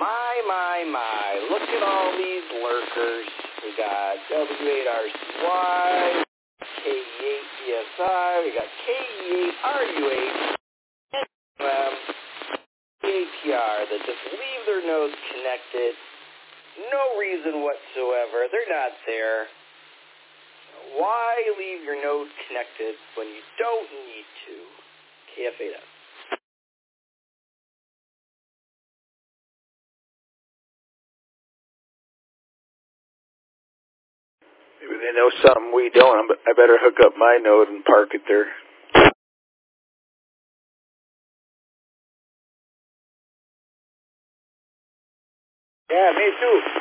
My. Look at all these lurkers. We got W8RCY, KE8DSI, we got KE8RUH, APR that just leave their nodes connected. No reason whatsoever. They're not there. Why leave your node connected when you don't need to? KF8S. Maybe they know something we don't. I better hook up my node and park it there. Yeah, me too.